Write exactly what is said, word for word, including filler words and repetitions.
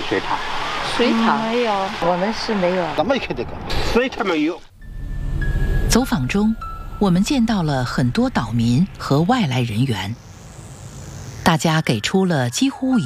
水塔？ 水塔、 嗯、没有， 我们是没有。 咱们也看这个水塔没有。 走访中，我们见到了很多岛民和外来人员，大家给出了几乎